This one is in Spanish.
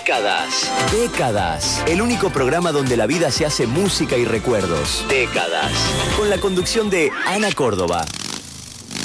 Décadas. Décadas. El único programa donde la vida se hace música y recuerdos. Décadas. Con la conducción de Ana Córdoba.